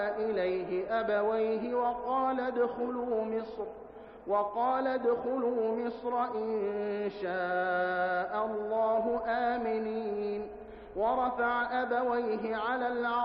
إليه أبويه وقال ادخلوا مصر إن شاء الله آمنين ورفع أبويه على العرش